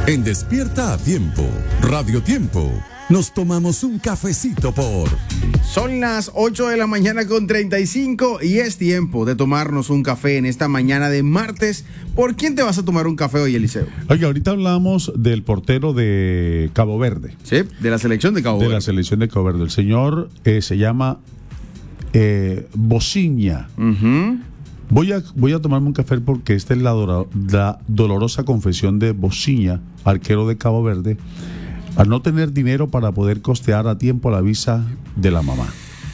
En Despierta a Tiempo, Radio Tiempo, nos tomamos un cafecito por... Son las 8 de la mañana con 35 y es tiempo de tomarnos un café en esta mañana de martes. ¿Por quién te vas a tomar un café hoy, Eliseo? Oye, ahorita hablamos del portero de Cabo Verde. Sí, de la selección de Cabo Verde. De la selección de Cabo Verde. El señor se llama Bociña. Uh-huh. Voy a tomarme un café porque esta es la dolorosa confesión de Bociña, arquero de Cabo Verde, al no tener dinero para poder costear a tiempo la visa de la mamá.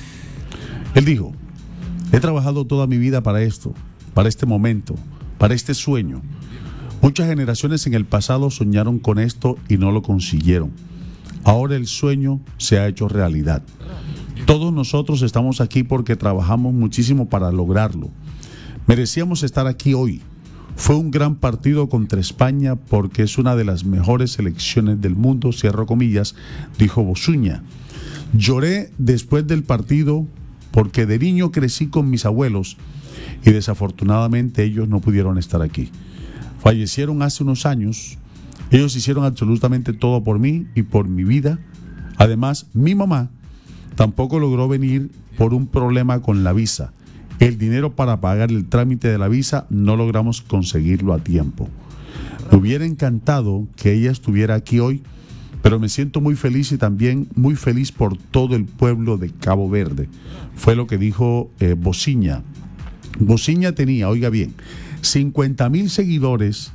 Él dijo: he trabajado toda mi vida para esto, para este momento, para este sueño. Muchas generaciones en el pasado soñaron con esto y no lo consiguieron. Ahora el sueño se ha hecho realidad. Todos nosotros estamos aquí porque trabajamos muchísimo para lograrlo. Merecíamos estar aquí hoy. Fue un gran partido contra España porque es una de las mejores selecciones del mundo, cierro comillas, dijo Bociña. Lloré después del partido porque de niño crecí con mis abuelos y desafortunadamente ellos no pudieron estar aquí. Fallecieron hace unos años. Ellos hicieron absolutamente todo por mí y por mi vida. Además, mi mamá tampoco logró venir por un problema con la visa. El dinero para pagar el trámite de la visa no logramos conseguirlo a tiempo. Me hubiera encantado que ella estuviera aquí hoy, pero me siento muy feliz y también muy feliz por todo el pueblo de Cabo Verde. Fue lo que dijo Bociña. Bociña tenía, oiga bien, 50,000 seguidores,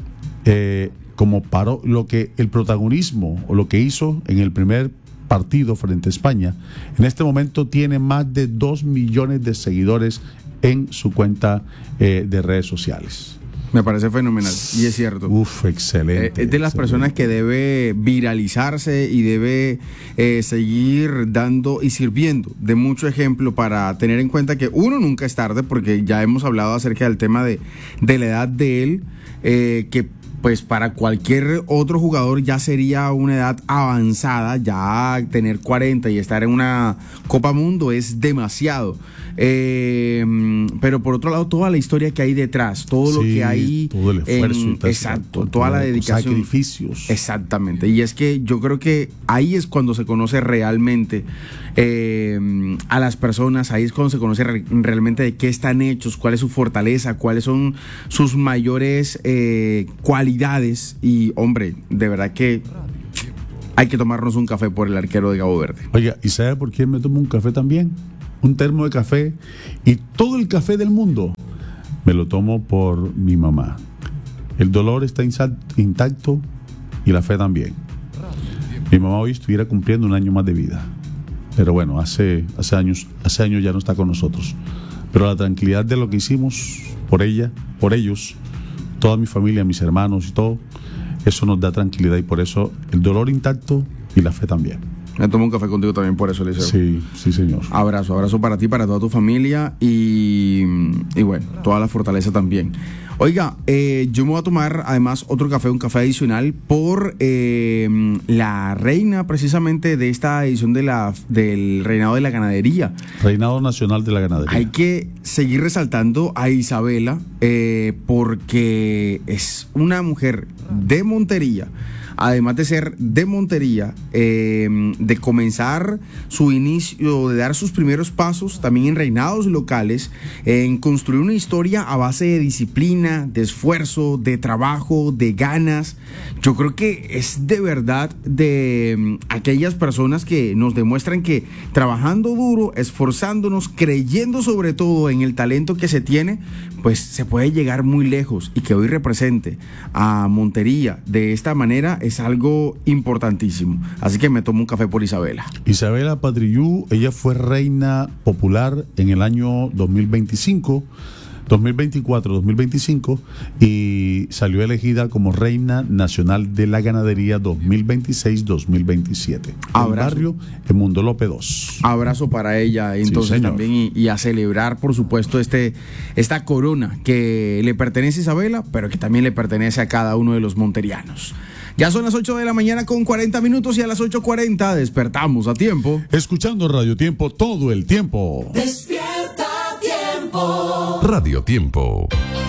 como paró lo que el protagonismo o lo que hizo en el primer partido frente a España. En este momento tiene más de 2 millones de seguidores en su cuenta de redes sociales. Me parece fenomenal, y es cierto. Uf, excelente. Es de las personas que debe viralizarse y debe seguir dando y sirviendo de mucho ejemplo para tener en cuenta que uno nunca es tarde, porque ya hemos hablado acerca del tema de la edad de él, que pues para cualquier otro jugador ya sería una edad avanzada. Ya tener 40 y estar en una Copa Mundo es demasiado. Pero por otro lado, toda la historia que hay detrás, todo lo que hay, todo el esfuerzo, exacto, toda la dedicación, sacrificios. Exactamente. Y es que yo creo que ahí es cuando se conoce realmente a las personas. Ahí es cuando se conoce realmente de qué están hechos, cuál es su fortaleza, cuáles son sus mayores cualidades. Y hombre, de verdad que hay que tomarnos un café por el arquero de Cabo Verde. Oiga, ¿y sabe por quién me tomo un café también? Un termo de café, y todo el café del mundo me lo tomo por mi mamá. El dolor está intacto y la fe también. Mi mamá hoy estuviera cumpliendo un año más de vida, pero bueno, hace años ya no está con nosotros. Pero la tranquilidad de lo que hicimos por ella, por ellos, toda mi familia, mis hermanos y todo, eso nos da tranquilidad, y por eso el dolor intacto y la fe también. Me tomo un café contigo también por eso, Eliseo. Sí, señor. Abrazo para ti, para toda tu familia y bueno, toda la fortaleza también. Oiga, yo me voy a tomar además otro café, un café adicional por la reina precisamente de esta edición del reinado de la ganadería. Reinado nacional de la ganadería. Hay que seguir resaltando a Isabela porque es una mujer de Montería. Además de ser de Montería, de comenzar su inicio, de dar sus primeros pasos también en reinados locales, en construir una historia a base de disciplina, de esfuerzo, de trabajo, de ganas. Yo creo que es de verdad de aquellas personas que nos demuestran que trabajando duro, esforzándonos, creyendo sobre todo en el talento que se tiene, pues se puede llegar muy lejos, y que hoy represente a Montería de esta manera es algo importantísimo. Así que me tomo un café por Isabela. Isabela Patrillú, ella fue reina popular en el año 2024-2025 y salió elegida como reina nacional de la ganadería 2026-2027. Abrazo. En barrio en Mundo López 2. Abrazo para ella entonces, sí, también, y a celebrar por supuesto esta corona que le pertenece a Isabela, pero que también le pertenece a cada uno de los monterianos. Ya son las 8 de la mañana con 40 minutos y a las 8:40 despertamos a tiempo. Escuchando Radio Tiempo todo el tiempo. Despierta a Tiempo. Radio Tiempo.